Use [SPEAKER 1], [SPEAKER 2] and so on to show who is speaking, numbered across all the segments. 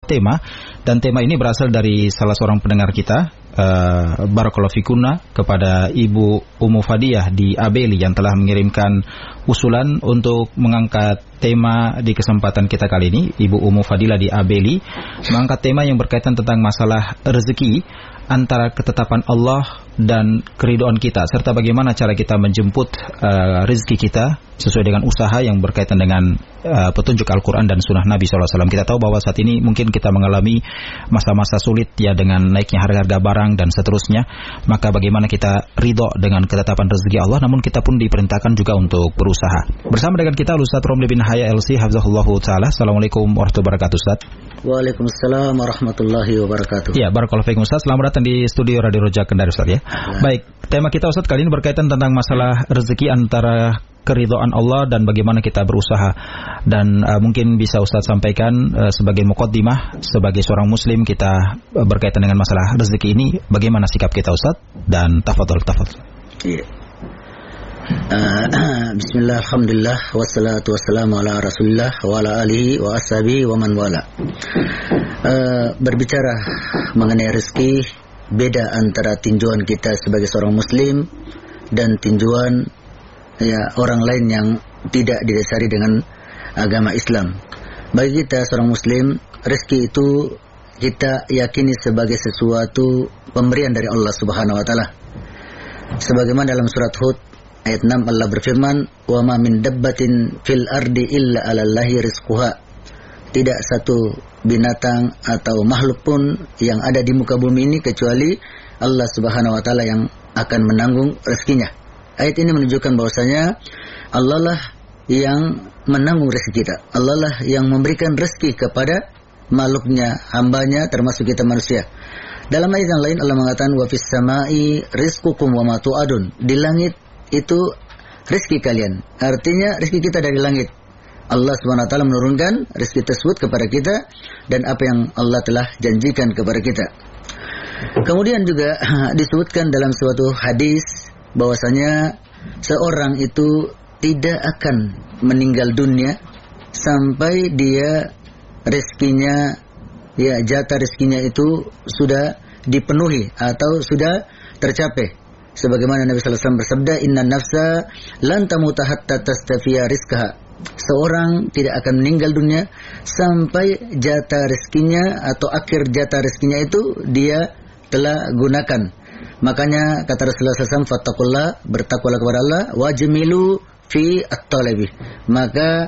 [SPEAKER 1] tema, dan tema ini berasal dari salah seorang pendengar kita, Barakallahu fikunna, kepada Ibu Ummu Fadiah di Abeli yang telah mengirimkan usulan untuk mengangkat tema di kesempatan kita kali ini. Ibu Ummu Fadilah di Abeli mengangkat tema yang berkaitan tentang masalah rezeki, antara ketetapan Allah dan keridhaan kita, serta bagaimana cara kita menjemput rezeki kita sesuai dengan usaha yang berkaitan dengan petunjuk Al-Quran dan Sunnah Nabi SAW. Kita tahu bahwa saat ini mungkin kita mengalami masa-masa sulit ya, dengan naiknya harga-harga barang dan seterusnya. Maka bagaimana kita ridho dengan ketetapan rezeki Allah, namun kita pun diperintahkan juga untuk berusaha. Bersama dengan kita Ustaz Romli bin Haya LC Hafizahullah Ta'ala. Assalamualaikum warahmatullahi wabarakatuh, Ustaz.
[SPEAKER 2] Waalaikumsalam warahmatullahi wabarakatuh.
[SPEAKER 1] Ya, barakallahu fiikum Ustaz. Selamat datang di studio Radio Roja Kendari, Ustaz ya. Baik, tema kita Ustaz kali ini berkaitan tentang masalah rezeki, antara keridhaan Allah dan bagaimana kita berusaha. Dan mungkin bisa Ustaz sampaikan sebagai muqaddimah, sebagai seorang muslim, kita berkaitan dengan masalah rezeki ini, bagaimana sikap kita Ustaz? Dan tafadhol.
[SPEAKER 2] Iya. Bismillah, alhamdulillah, wassalatu wassalamu ala rasulillah wa ala alihi wa ashabihi wa man wala. Berbicara mengenai rezeki, beda antara tinjauan kita sebagai seorang muslim dan tinjauan orang lain yang tidak didasari dengan agama Islam. Bagi kita seorang muslim, rezeki itu kita yakini sebagai sesuatu pemberian dari Allah Subhanahu wa taala. Sebagaimana dalam surat Hud ayat 6 Allah berfirman, "Wa ma min dabbatin fil ardi illa 'alallahi rizquha." Tidak satu binatang atau makhluk pun yang ada di muka bumi ini kecuali Allah Subhanahu wa taala yang akan menanggung rezekinya. Ayat ini menunjukkan bahwasanya Allah lah yang menanggung rezeki kita. Allah lah yang memberikan rezeki kepada makhluknya, hambanya, termasuk kita manusia. Dalam ayat yang lain Allah mengatakan, "Wa fis samai rizqukum wa ma tu'adun." Di langit itu rezeki kalian. Artinya rezeki kita dari langit. Allah SWT menurunkan rezeki tersebut kepada kita dan apa yang Allah telah janjikan kepada kita. Kemudian juga disebutkan dalam suatu hadis bahwasanya seorang itu tidak akan meninggal dunia sampai dia rezekinya, jatah rezekinya itu sudah dipenuhi atau sudah tercapai. Sebagaimana Nabi sallallahu alaihi wasallam bersabda, "Inna nafsa lan tamuta hatta tastafiya rizqaha." Seorang tidak akan meninggal dunia sampai jatah rezekinya atau akhir jatah rezekinya itu dia telah gunakan. Makanya kata Rasulullah SAW, "Fattaqullah," bertakwalah kepada Allah, "wajmilu fi at-talabi." Maka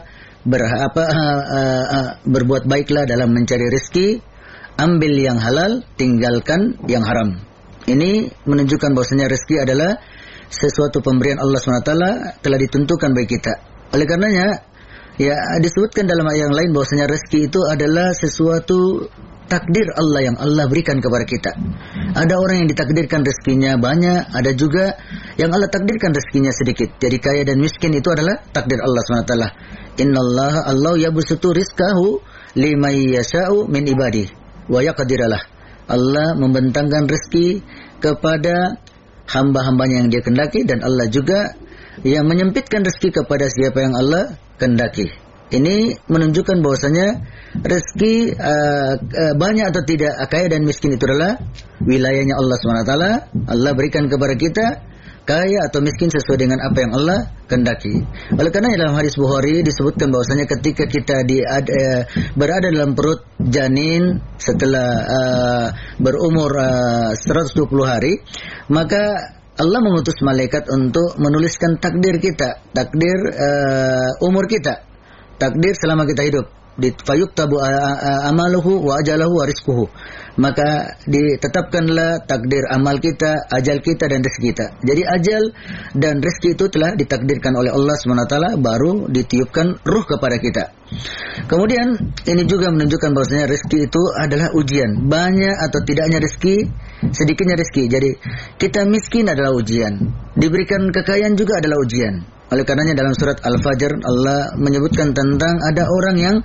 [SPEAKER 2] berbuat baiklah dalam mencari rezeki, ambil yang halal, tinggalkan yang haram. Ini menunjukkan bahwasanya rezeki adalah sesuatu pemberian Allah SWT, telah ditentukan bagi kita. Oleh karenanya, disebutkan dalam ayat yang lain bahwasanya rezeki itu adalah sesuatu takdir Allah yang Allah berikan kepada kita. Ada orang yang ditakdirkan rezekinya banyak, ada juga yang Allah takdirkan rezekinya sedikit. Jadi kaya dan miskin itu adalah takdir Allah SWT. Innallaha Allah yabsutu rizqahu liman yasha'u min ibadihi wa yaqdiralah. Allah membentangkan rezeki kepada hamba-hambanya yang dia kehendaki, dan Allah juga yang menyempitkan rezeki kepada siapa yang Allah kehendaki. Ini menunjukkan bahwasanya rezeki banyak atau tidak, kaya dan miskin itu adalah wilayahnya Allah SWT. Allah berikan kepada kita kaya atau miskin sesuai dengan apa yang Allah kehendaki. Oleh karena dalam hadis Bukhari disebutkan bahwasanya ketika kita berada dalam perut janin setelah berumur 120 hari, maka Allah mengutus malaikat untuk menuliskan takdir kita, takdir umur kita, takdir selama kita hidup. Fayuktabu amaluhu wa ajalahu wa rizquhu. Maka ditetapkanlah takdir amal kita, ajal kita dan rezeki kita. Jadi ajal dan rezeki itu telah ditakdirkan oleh Allah SWT, baru ditiupkan ruh kepada kita. Kemudian ini juga menunjukkan bahwasanya rezeki itu adalah ujian. Banyak atau tidaknya rezeki, sedikitnya rezeki. Jadi kita miskin adalah ujian, diberikan kekayaan juga adalah ujian. Oleh karenanya dalam surat Al-Fajr Allah menyebutkan tentang ada orang yang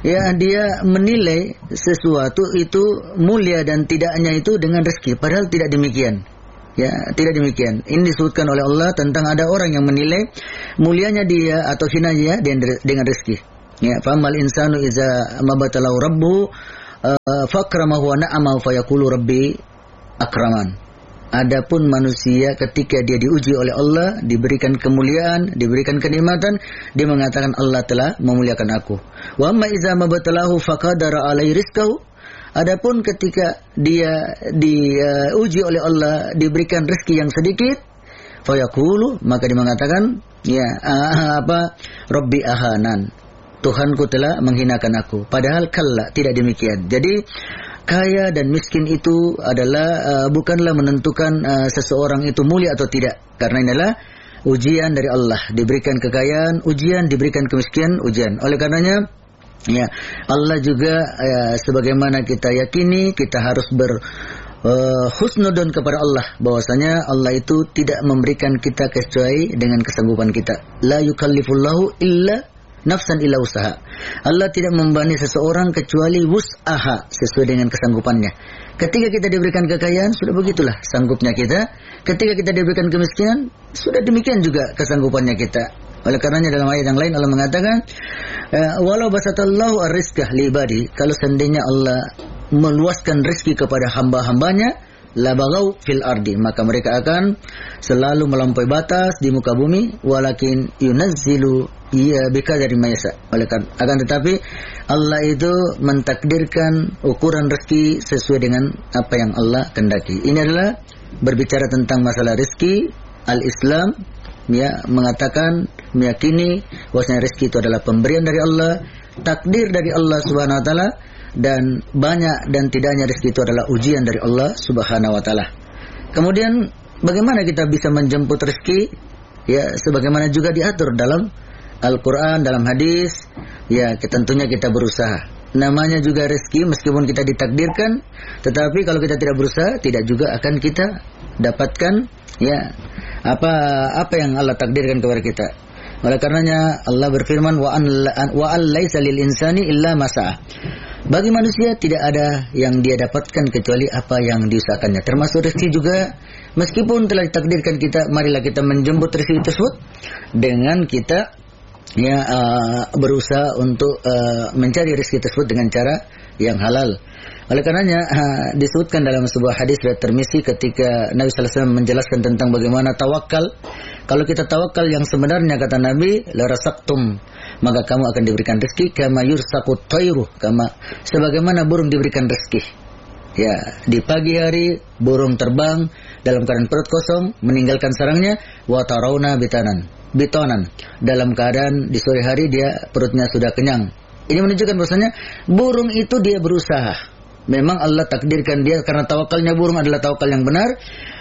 [SPEAKER 2] dia menilai sesuatu itu mulia dan tidaknya itu dengan rezeki, padahal tidak demikian. Tidak demikian. Ini disebutkan oleh Allah tentang ada orang yang menilai mulianya dia atau hinanya dia dengan rezeki. Famal insanu iza mabatalahu rabbuhu fakramahu wa na'amahu fayaqulu rabbi akraman. Adapun manusia ketika dia diuji oleh Allah, diberikan kemuliaan, diberikan kenikmatan, dia mengatakan Allah telah memuliakan aku. Wa amma idza mabtalahu faqadara alai rizqahu. Adapun ketika dia diuji oleh Allah, diberikan rezeki yang sedikit, fayaqulu, maka dia mengatakan Rabbi ahanan. Tuhanku telah menghinakan aku. Padahal kalla, tidak demikian. Jadi kaya dan miskin itu adalah bukanlah menentukan seseorang itu mulia atau tidak. Karena inilah ujian dari Allah. Diberikan kekayaan, ujian, diberikan kemiskinan, ujian. Oleh karenanya, Allah juga sebagaimana kita yakini, kita harus husnudon kepada Allah, bahwasanya Allah itu tidak memberikan kita kecuali dengan kesanggupan kita. La yukallifullahu illa nafsan illa usaha. Allah tidak membebani seseorang kecuali wus'aha, sesuai dengan kesanggupannya. Ketika kita diberikan kekayaan, sudah begitulah sanggupnya kita. Ketika kita diberikan kemiskinan, sudah demikian juga kesanggupannya kita. Oleh karenanya dalam ayat yang lain Allah mengatakan, walau basatallahu ar-rizqah li ibadi, kalau seandainya Allah meluaskan rezeki kepada hamba-hambanya, la bagau fil ardi, maka mereka akan selalu melampaui batas di muka bumi, walakin yunazzilu biqadari ma yasha. Akan tetapi Allah itu mentakdirkan ukuran rezeki sesuai dengan apa yang Allah kehendaki. Ini adalah berbicara tentang masalah rezeki. Al-Islam mengatakan, meyakini bahwasanya rezeki itu adalah pemberian dari Allah, takdir dari Allah Subhanahu wa taala, dan banyak dan tidaknya rezeki itu adalah ujian dari Allah Subhanahu wa taala. Kemudian bagaimana kita bisa menjemput rezeki? Sebagaimana juga diatur dalam Al-Quran, dalam hadis, tentunya kita berusaha. Namanya juga rezeki, meskipun kita ditakdirkan, tetapi kalau kita tidak berusaha, tidak juga akan kita dapatkan apa yang Allah takdirkan kepada kita. Oleh karenanya Allah berfirman, wa an laisa lil insani illa ma sa'a. Bagi manusia tidak ada yang dia dapatkan kecuali apa yang diusahakannya. Termasuk rezeki juga, meskipun telah ditakdirkan kita, marilah kita menjemput rezeki tersebut dengan kita berusaha untuk mencari rezeki tersebut dengan cara yang halal. Oleh karenanya disebutkan dalam sebuah hadis riwayat Tirmizi ketika Nabi sallallahu alaihi wasallam menjelaskan tentang bagaimana tawakal. Kalau kita tawakal yang sebenarnya, kata Nabi, la rasaqtum, maka kamu akan diberikan rezeki kama yursaqut tayru, sebagaimana burung diberikan rezeki. Di pagi hari burung terbang dalam keadaan perut kosong, meninggalkan sarangnya, wa tarawna bitonan, dalam keadaan di sore hari dia perutnya sudah kenyang. Ini menunjukkan bahwasanya burung itu dia berusaha. Memang Allah takdirkan dia, karena tawakalnya burung adalah tawakal yang benar.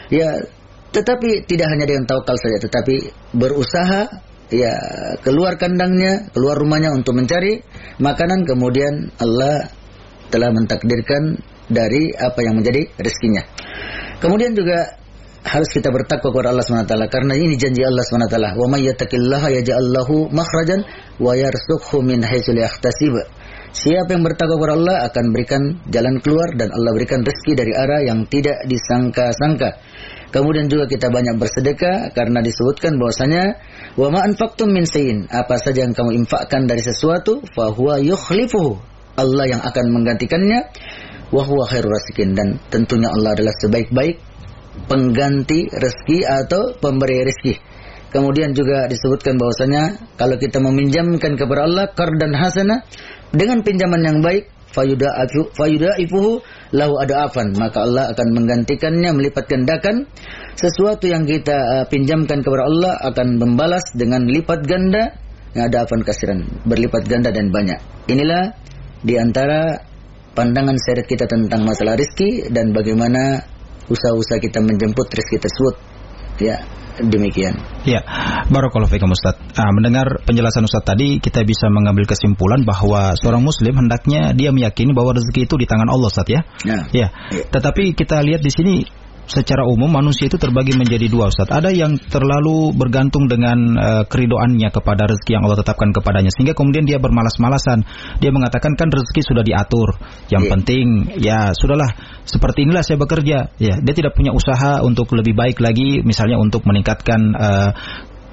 [SPEAKER 2] Tetapi tidak hanya dengan tawakal saja, tetapi berusaha, keluar kandangnya, keluar rumahnya untuk mencari makanan. Kemudian Allah telah mentakdirkan dari apa yang menjadi rezekinya. Kemudian juga harus kita bertakwa kepada Allah SWT, karena ini janji Allah SWT. Wa may yattaqillaha yaj'al lahu makhrajan wa yarzuqhu min haitsu la yahtasib. Siapa yang bertakwa kepada Allah akan berikan jalan keluar, dan Allah berikan rezeki dari arah yang tidak disangka-sangka. Kemudian juga kita banyak bersedekah, karena disebutkan bahwasanya wa ma anfaqtum min shay'in, apa saja yang kamu infakkan dari sesuatu, fa huwa yukhlifuhu, Allah yang akan menggantikannya, wa huwa khairur raziqin, dan tentunya Allah adalah sebaik-baik pengganti rezeki atau pemberi rezeki. Kemudian juga disebutkan bahwasanya kalau kita meminjamkan kepada Allah qardan hasanah, dengan pinjaman yang baik, fayudaifuhu lahu adafan, maka Allah akan menggantikannya, melipat gandakan. Sesuatu yang kita pinjamkan kepada Allah akan membalas dengan lipat ganda, adafan kasiran, berlipat ganda dan banyak. Inilah diantara pandangan syariat kita tentang masalah rezeki dan bagaimana usaha-usaha kita menjemput rezeki tersebut. Demikian.
[SPEAKER 1] Barakallahu fikum Ustaz. Mendengar penjelasan Ustaz tadi, kita bisa mengambil kesimpulan bahwa seorang muslim hendaknya dia meyakini bahwa rezeki itu di tangan Allah, Ustaz Tetapi kita lihat di sini secara umum manusia itu terbagi menjadi dua, Ustaz. Ada yang terlalu bergantung dengan keridoannya kepada rezeki yang Allah tetapkan kepadanya, sehingga kemudian dia bermalas-malasan. Dia mengatakan kan rezeki sudah diatur, yang penting sudahlah, seperti inilah saya bekerja. Dia tidak punya usaha untuk lebih baik lagi, misalnya untuk meningkatkan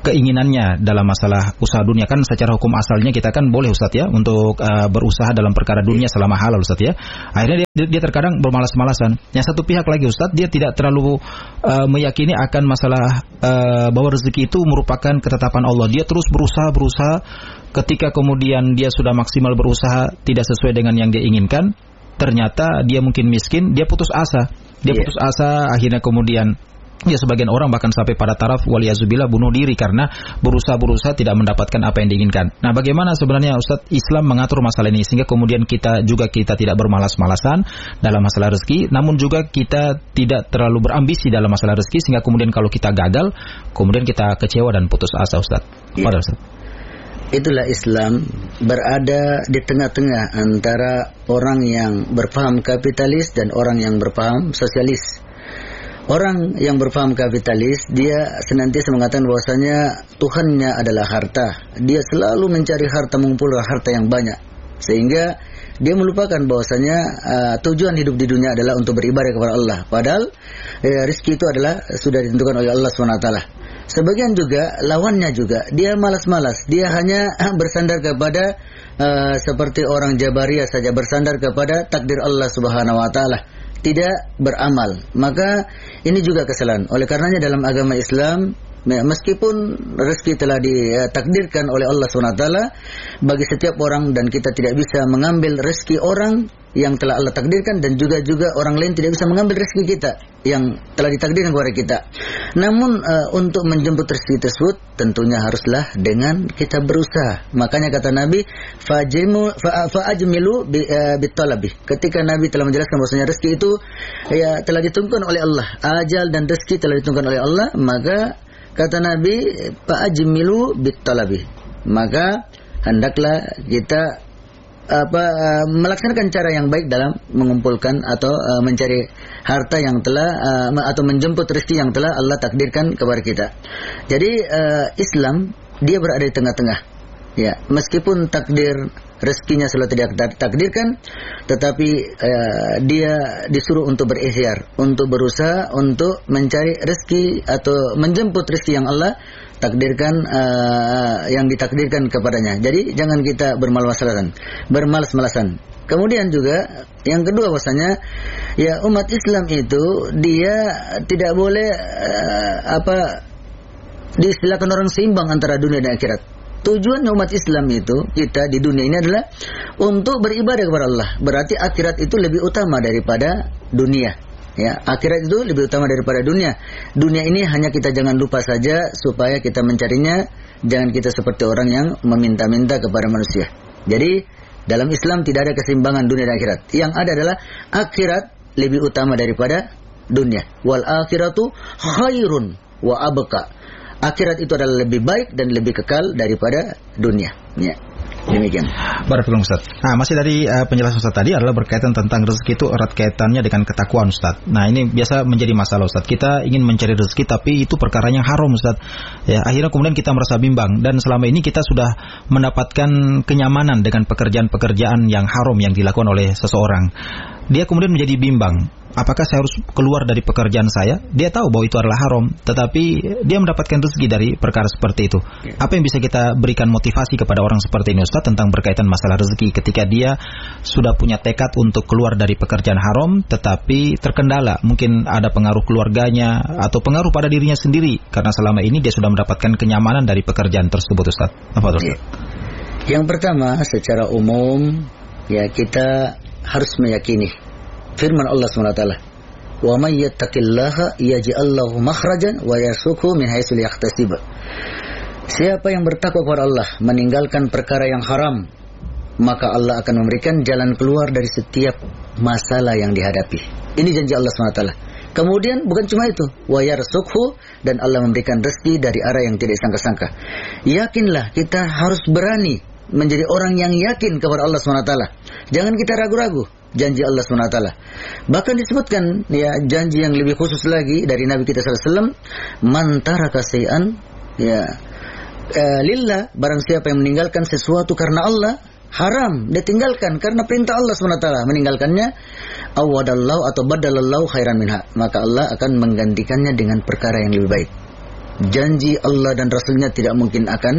[SPEAKER 1] keinginannya dalam masalah usaha dunia. Kan secara hukum asalnya kita kan boleh Ustaz ya untuk berusaha dalam perkara dunia selama halal Ustaz ya. Akhirnya dia terkadang bermalas-malasan. Yang satu pihak lagi Ustaz, dia tidak terlalu meyakini akan masalah bahwa rezeki itu merupakan ketetapan Allah. Dia terus berusaha. Ketika kemudian dia sudah maksimal berusaha tidak sesuai dengan yang dia inginkan, ternyata dia mungkin miskin, dia putus asa. Putus asa, akhirnya kemudian ya sebagian orang bahkan sampai pada taraf waliyazubillah bunuh diri karena berusaha tidak mendapatkan apa yang diinginkan. Nah, bagaimana sebenarnya Ustadz Islam mengatur masalah ini sehingga kemudian kita tidak bermalas-malasan dalam masalah rezeki, namun juga kita tidak terlalu berambisi dalam masalah rezeki sehingga kemudian kalau kita gagal, kemudian kita kecewa dan putus asa Ustadz.
[SPEAKER 2] Ya. Itulah Islam berada di tengah-tengah antara orang yang berpaham kapitalis dan orang yang berpaham sosialis. Orang yang berpaham kapitalis, dia senantiasa mengatakan bahwasanya Tuhannya adalah harta. Dia selalu mencari harta, mengumpulkan harta yang banyak. Sehingga dia melupakan bahwasanya tujuan hidup di dunia adalah untuk beribadah kepada Allah. Padahal rezeki itu adalah sudah ditentukan oleh Allah SWT. Sebagian juga, lawannya juga, dia malas-malas. Dia hanya bersandar kepada seperti orang Jabariyah saja, bersandar kepada takdir Allah Subhanahu Wa Taala, tidak beramal. Maka ini juga kesalahan. Oleh karenanya dalam agama Islam, meskipun rezeki telah ditakdirkan oleh Allah SWT bagi setiap orang, dan kita tidak bisa mengambil rezeki orang yang telah Allah takdirkan, dan juga orang lain tidak bisa mengambil rezeki kita yang telah ditakdirkan kepada kita. Namun untuk menjemput rezeki tersebut tentunya haruslah dengan kita berusaha. Makanya kata Nabi, fa'ajmilu bitalabi. Ketika Nabi telah menjelaskan bahwasanya rezeki itu ya telah ditentukan oleh Allah, ajal dan rezeki telah ditentukan oleh Allah, maka kata Nabi, fa'ajmilu bitalabi. Maka hendaklah kita melaksanakan cara yang baik dalam mengumpulkan atau mencari harta yang telah atau menjemput rezeki yang telah Allah takdirkan kepada kita. Jadi Islam dia berada di tengah-tengah. Ya, meskipun takdir rezekinya sudah tidak takdirkan, tetapi dia disuruh untuk berikhtiar, untuk berusaha untuk mencari rezeki atau menjemput rezeki yang Allah takdirkan, yang ditakdirkan kepadanya. Jadi jangan kita bermalas-malasan. Kemudian juga yang kedua bahwasanya ya umat Islam itu dia tidak boleh diistilahkan orang seimbang antara dunia dan akhirat. Tujuan umat Islam itu, kita di dunia ini adalah untuk beribadah kepada Allah. Berarti akhirat itu lebih utama daripada dunia. Ya, akhirat itu lebih utama daripada dunia. Dunia ini hanya kita jangan lupa saja supaya kita mencarinya. Jangan kita seperti orang yang meminta-minta kepada manusia. Jadi dalam Islam tidak ada keseimbangan dunia dan akhirat. Yang ada adalah akhirat lebih utama daripada dunia. Wal akhiratu khairun wa abqa. Akhirat itu adalah lebih baik dan lebih kekal daripada dunia. Ya. Demikian.
[SPEAKER 1] Barakallahu Ustaz. Nah, masih dari penjelasan Ustaz tadi adalah berkaitan tentang rezeki itu erat kaitannya dengan ketakwaan Ustaz. Nah, ini biasa menjadi masalah Ustaz. Kita ingin mencari rezeki tapi itu perkaranya haram Ustaz. Ya, akhirnya kemudian kita merasa bimbang, dan selama ini kita sudah mendapatkan kenyamanan dengan pekerjaan-pekerjaan yang haram yang dilakukan oleh seseorang. Dia kemudian menjadi bimbang. Apakah saya harus keluar dari pekerjaan saya? Dia tahu bahwa itu adalah haram, tetapi dia mendapatkan rezeki dari perkara seperti itu. Apa yang bisa kita berikan motivasi kepada orang seperti ini Ustaz tentang berkaitan masalah rezeki ketika dia sudah punya tekad untuk keluar dari pekerjaan haram, tetapi terkendala, mungkin ada pengaruh keluarganya atau pengaruh pada dirinya sendiri karena selama ini dia sudah mendapatkan kenyamanan dari pekerjaan tersebut Ustaz. Apa Ustaz?
[SPEAKER 2] Yang pertama, secara umum ya kita harus meyakini firman Allah SWT, wa may yattaqillaha yaj'al lahu makhrajan wa yarzuqhu min haitsu la yahtasib. Siapa yang bertakwa kepada Allah, meninggalkan perkara yang haram, maka Allah akan memberikan jalan keluar dari setiap masalah yang dihadapi. Ini janji Allah SWT. Kemudian bukan cuma itu, wa yarzuqhu, dan Allah memberikan rezeki dari arah yang tidak disangka-sangka. Yakinlah, kita harus berani menjadi orang yang yakin kepada Allah SWT. Jangan kita ragu-ragu janji Allah SWT. Bahkan disebutkan ya janji yang lebih khusus lagi dari Nabi kita SAW, man taraka syai'an ya lillah, barang siapa yang meninggalkan sesuatu karena Allah, haram dia tinggalkan karena perintah Allah SWT, meninggalkannya awadallahu atau badalallahu khairan minha, maka Allah akan menggantikannya dengan perkara yang lebih baik. Janji Allah dan Rasulnya tidak mungkin akan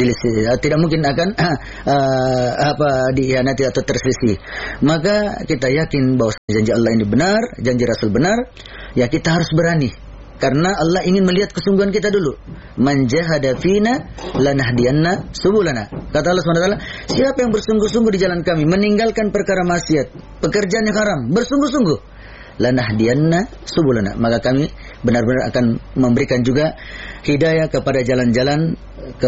[SPEAKER 2] dihianati atau terselisih. Maka kita yakin bahwa janji Allah ini benar, janji Rasul benar, ya kita harus berani. Karena Allah ingin melihat kesungguhan kita dulu. Man jahada fina lanahdiyanna subulana. Kata Allah SWT, siapa yang bersungguh-sungguh di jalan kami, meninggalkan perkara maksiat, pekerjaan yang haram, bersungguh-sungguh, lanahdiyanna subulana, maka kami benar-benar akan memberikan juga hidayah kepada jalan-jalan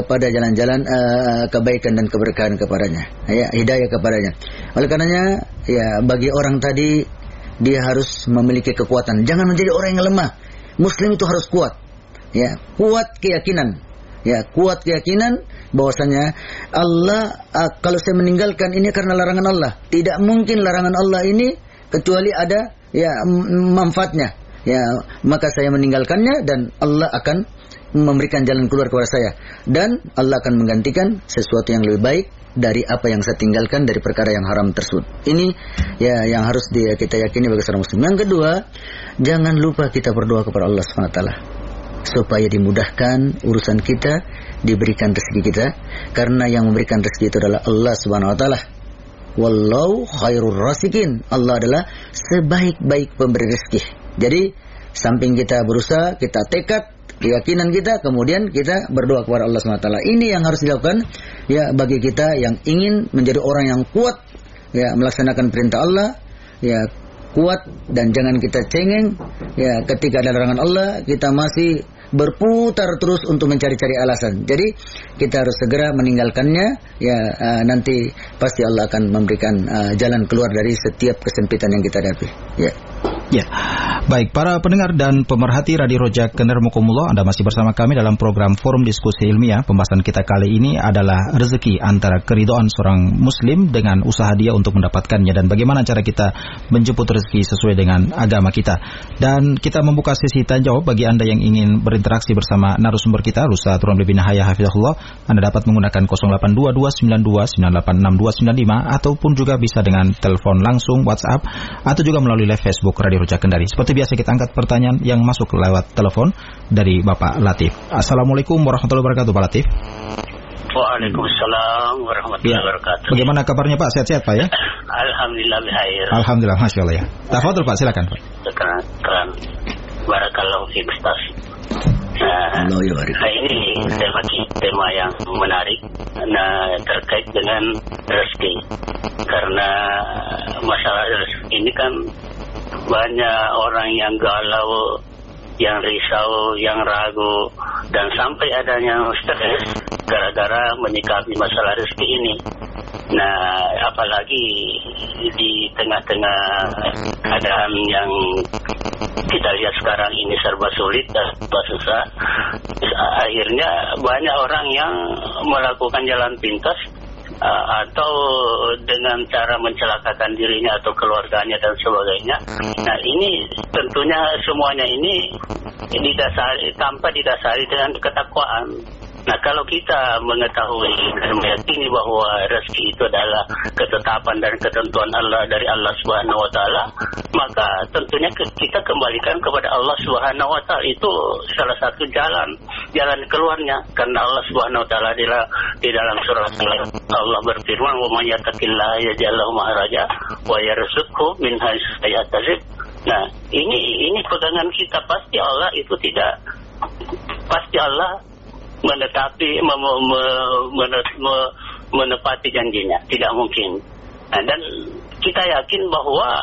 [SPEAKER 2] kebaikan dan keberkahan kepadanya. Ya, hidayah kepadanya. Oleh karenanya, ya bagi orang tadi, dia harus memiliki kekuatan. Jangan menjadi orang yang lemah. Muslim itu harus kuat. Ya, kuat keyakinan. Ya, kuat keyakinan bahwasanya Allah, kalau saya meninggalkan ini karena larangan Allah. Tidak mungkin larangan Allah ini kecuali ada ya manfaatnya. Ya, maka saya meninggalkannya dan Allah akan memberikan jalan keluar kepada saya, dan Allah akan menggantikan sesuatu yang lebih baik dari apa yang saya tinggalkan dari perkara yang haram tersebut. Ini ya yang harus kita yakini bagi seorang muslim. Yang kedua, jangan lupa kita berdoa kepada Allah SWT supaya dimudahkan urusan kita, diberikan rezeki kita, karena yang memberikan rezeki itu adalah Allah SWT. Wallahu khairur rasikin. Allah adalah sebaik-baik pemberi rezeki. Jadi samping kita berusaha, kita tekad, keyakinan kita, kemudian kita berdoa kepada Allah SWT. Ini yang harus dilakukan ya bagi kita yang ingin menjadi orang yang kuat, ya melaksanakan perintah Allah, ya kuat, dan jangan kita cengeng ya ketika ada larangan Allah, kita masih berputar terus untuk mencari-cari alasan. Jadi kita harus segera meninggalkannya, ya nanti pasti Allah akan memberikan jalan keluar dari setiap kesempitan yang kita hadapi. Ya.
[SPEAKER 1] Ya, baik para pendengar dan pemerhati Radio Rojak Kendermukumullah, Anda masih bersama kami dalam program Forum Diskusi Ilmiah. Pembahasan kita kali ini adalah rezeki antara keridhaan seorang muslim dengan usaha dia untuk mendapatkannya, dan bagaimana cara kita menjemput rezeki sesuai dengan agama kita. Dan kita membuka sesi tanya jawab bagi Anda yang ingin berinteraksi bersama narasumber kita, Ustaz Romli bin Hayah Hafizahullah. Anda dapat menggunakan 082292986295 ataupun juga bisa dengan telepon langsung, WhatsApp, atau juga melalui live Facebook Radio Rojak Kendari. Seperti biasa kita angkat pertanyaan yang masuk lewat telepon dari Bapak Latif. Assalamualaikum warahmatullahi wabarakatuh, Pak Latif.
[SPEAKER 3] Waalaikumsalam warahmatullahi wabarakatuh.
[SPEAKER 1] Bagaimana kabarnya Pak? Sehat-sehat Pak ya?
[SPEAKER 3] Alhamdulillah bihair.
[SPEAKER 1] Alhamdulillah, Masya Allah ya. Tafadhol Pak, silakan Pak.
[SPEAKER 3] Keren. Barakallahu fiik Ustaz. Ini tema yang menarik, terkait dengan rezeki. Karena masalah rezeki ini kan banyak orang yang galau, yang risau, yang ragu, dan sampai adanya stres gara-gara menyikapi masalah rezeki ini. Nah, apalagi di tengah-tengah keadaan yang kita lihat sekarang ini serba sulit dan serba susah, akhirnya banyak orang yang melakukan jalan pintas atau dengan cara mencelakakan dirinya atau keluarganya dan sebagainya. Nah, ini tentunya semuanya ini tanpa didasari dengan ketakwaan. Nah, kalau kita mengetahui dan meyakini bahwa rezeki itu adalah ketetapan dan ketentuan Allah dari Allah Subhanahu wa taala, maka tentunya kita kembalikan kepada Allah Subhanahu wa taala. Itu salah satu jalan keluarnya. Karena Allah Subhanahu wa taala di dalam surah Allah berfirman, "Wa may yattaqillaha yaj'al lahu makhraja wa yarzuqhu min haitsu la yahtasib." Nah, ini pegangan kita. Pasti Allah menepati janjinya, tidak mungkin. Nah, dan kita yakin bahwa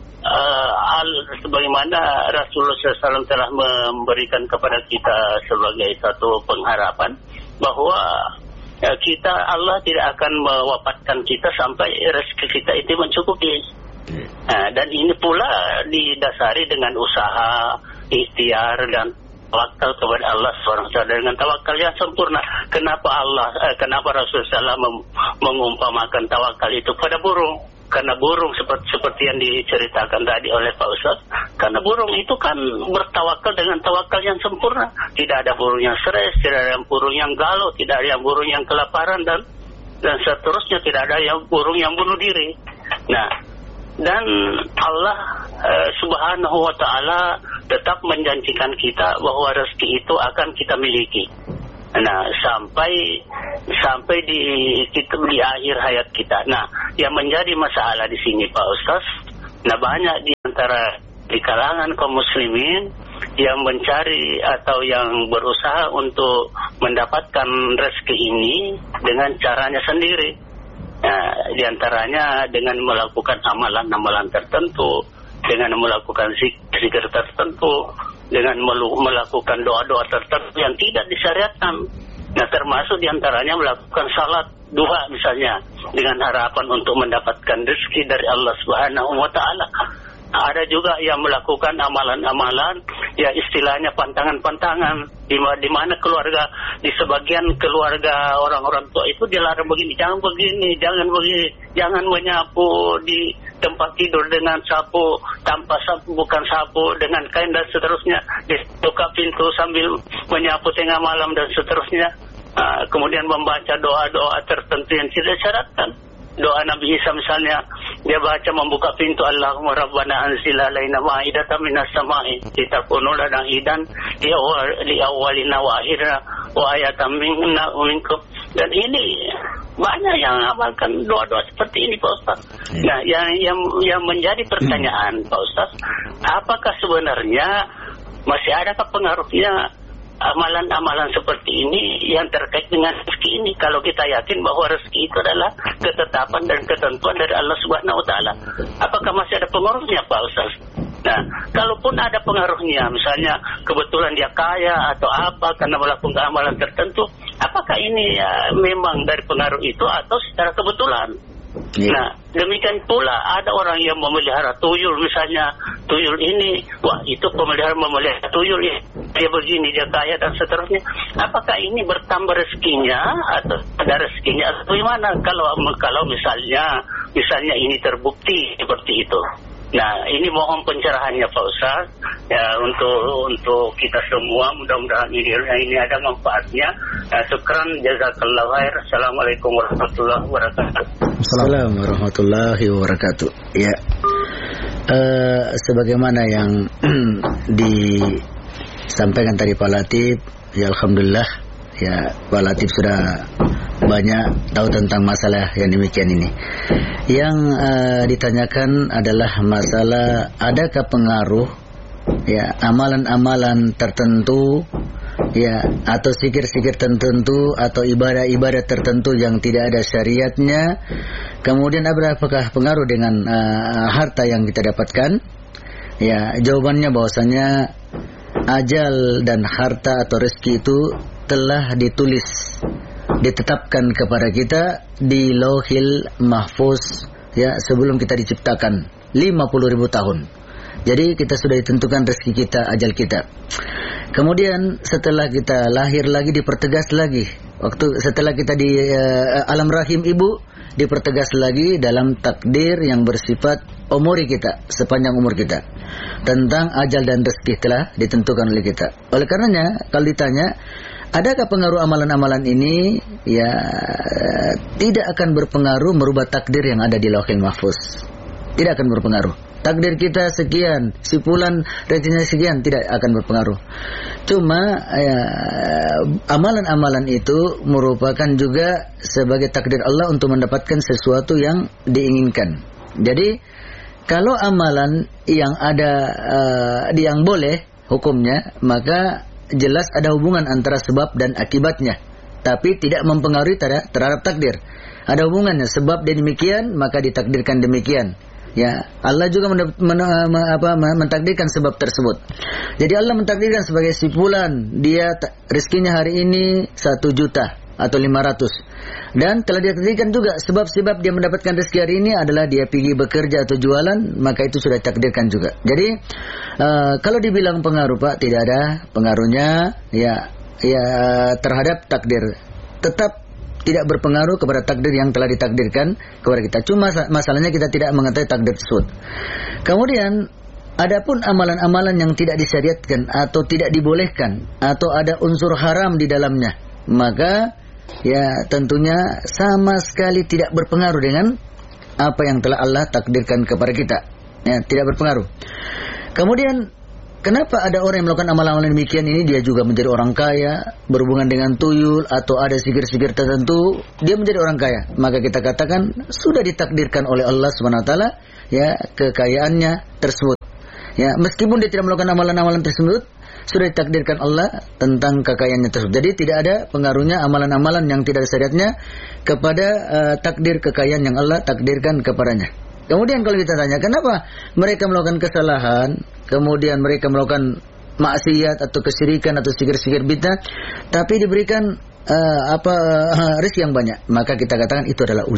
[SPEAKER 3] sebagaimana Rasulullah SAW telah memberikan kepada kita sebagai satu pengharapan bahwa Allah tidak akan mewafatkan kita sampai rezeki kita itu mencukupi. Nah, dan ini pula didasari dengan usaha, ikhtiar, dan tawakal kepada Allah SWT dengan tawakal yang sempurna. Kenapa Rasulullah SAW mengumpamakan tawakal itu pada burung? Karena burung seperti yang diceritakan tadi oleh Pak Ustaz, karena burung itu kan bertawakal dengan tawakal yang sempurna. Tidak ada burung yang stres, tidak ada burung yang galau, tidak ada burung yang kelaparan, dan seterusnya, tidak ada burung yang bunuh diri. Nah, dan Allah Subhanahu wa Ta'ala tetap menjanjikan kita bahwa rezeki itu akan kita miliki. Nah, sampai di akhir hayat kita. Nah, yang menjadi masalah di sini Pak Ustaz, nah banyak di antara di kalangan kaum muslimin yang mencari atau yang berusaha untuk mendapatkan rezeki ini dengan caranya sendiri. Nah, di antaranya dengan melakukan amalan-amalan tertentu, dengan melakukan zikir tertentu, dengan melakukan doa-doa tertentu yang tidak disyariatkan. Nah, termasuk diantaranya melakukan salat duha misalnya, dengan harapan untuk mendapatkan rezeki dari Allah Subhanahu wa Ta'ala. Ada juga yang melakukan amalan-amalan, ya istilahnya pantangan-pantangan, di mana keluarga, di sebagian keluarga orang-orang tua itu dilarang begini, jangan begini, jangan menyapu di tempat tidur dengan sapu, tanpa sapu, bukan sapu, dengan kain dan seterusnya, dibuka pintu sambil menyapu tengah malam dan seterusnya. Kemudian membaca doa-doa tertentu yang tidak disyaratkan. Doa Nabi Isa misalnya, dia baca membuka pintu, Allahumma Rabbana anzil alaina ma'idatan minas sama'i litakunu lana idan li awwalina wa akhirina wa ayatan minna wa minkum. Dan ini banyak yang mengamalkan doa-doa seperti ini Pak Ustaz. Nah, yang menjadi pertanyaan Pak Ustaz, apakah sebenarnya masih adakah pengaruhnya amalan-amalan seperti ini yang terkait dengan rezeki ini, kalau kita yakin bahwa rezeki itu adalah ketetapan dan ketentuan dari Allah Subhanahu wa Ta'ala? Apakah masih ada pengaruhnya Pak Ustaz? Nah, kalaupun ada pengaruhnya, misalnya kebetulan dia kaya atau apa karena melakukan amalan tertentu, apakah ini memang dari pengaruh itu atau secara kebetulan? Nah, demikian pula ada orang yang memelihara tuyul misalnya, tuyul ini, wah itu memelihara tuyul ya, dia begini, dia kaya dan seterusnya. Apakah ini bertambah rezekinya atau ada rezekinya atau gimana? Kalau misalnya ini terbukti seperti itu. Nah, ini mohon pencerahannya Pak Ustaz ya, untuk kita semua, mudah-mudahan ini ada manfaatnya. Syukran, jazakallahu khair. Assalamualaikum warahmatullahi wabarakatuh.
[SPEAKER 2] Assalamualaikum warahmatullahi wabarakatuh. Ya, sebagaimana yang disampaikan tadi Pak Latif, ya alhamdulillah ya Pak Latif sudah banyak tahu tentang masalah yang demikian ini. Yang ditanyakan adalah masalah adakah pengaruh ya amalan-amalan tertentu ya atau zikir-zikir tertentu atau ibadah-ibadah tertentu yang tidak ada syariatnya, kemudian apakah pengaruh dengan harta yang kita dapatkan? Ya, jawabannya bahwasanya ajal dan harta atau rezeki itu telah ditetapkan kepada kita di Lauhil Mahfuz ya sebelum kita diciptakan 50.000 tahun. Jadi kita sudah ditentukan rezeki kita, ajal kita. Kemudian setelah kita lahir lagi dipertegas lagi. Setelah kita di alam rahim ibu dipertegas lagi dalam takdir yang bersifat umuri kita, sepanjang umur kita. Tentang ajal dan rezeki telah ditentukan oleh kita. Oleh karenanya kalau ditanya adakah pengaruh amalan-amalan ini? Ya, tidak akan berpengaruh merubah takdir yang ada di Lauhil Mahfuz. Tidak akan berpengaruh. Takdir kita sekian, si fulan rezekinya sekian, tidak akan berpengaruh. Cuma ya, amalan-amalan itu merupakan juga sebagai takdir Allah untuk mendapatkan sesuatu yang diinginkan. Jadi kalau amalan yang ada yang boleh hukumnya, maka jelas ada hubungan antara sebab dan akibatnya, tapi tidak mempengaruhi terhadap takdir. Ada hubungannya, sebab dan demikian maka ditakdirkan demikian. Ya, Allah juga mentakdirkan sebab tersebut. Jadi Allah mentakdirkan sebagai si fulan dia rezekinya hari ini 1 juta atau 500. Dan telah ditakdirkan juga sebab-sebab dia mendapatkan rezeki hari ini adalah dia pergi bekerja atau jualan, maka itu sudah ditakdirkan juga. Jadi kalau dibilang pengaruh Pak, tidak ada pengaruhnya ya terhadap takdir. Tetap tidak berpengaruh kepada takdir yang telah ditakdirkan kepada kita. Cuma masalahnya kita tidak mengetahui takdir tersebut. Kemudian adapun amalan-amalan yang tidak disyariatkan atau tidak dibolehkan atau ada unsur haram di dalamnya, maka ya tentunya sama sekali tidak berpengaruh dengan apa yang telah Allah takdirkan kepada kita. Ya, tidak berpengaruh. Kemudian kenapa ada orang yang melakukan amalan-amalan demikian ini dia juga menjadi orang kaya, berhubungan dengan tuyul atau ada sihir-sihir tertentu, dia menjadi orang kaya. Maka kita katakan sudah ditakdirkan oleh Allah SWT ya kekayaannya tersebut. Ya, meskipun dia tidak melakukan amalan-amalan tersebut, sudah ditakdirkan Allah tentang kekayaannya tersebut. Jadi tidak ada pengaruhnya amalan-amalan yang tidak ada syariatnya kepada takdir kekayaan yang Allah takdirkan kepadanya. Kemudian kalau kita tanya, kenapa mereka melakukan kesalahan, kemudian mereka melakukan maksiat atau kesyirikan atau sihir-sihir bid'ah, tapi diberikan rezeki yang banyak? Maka kita katakan itu adalah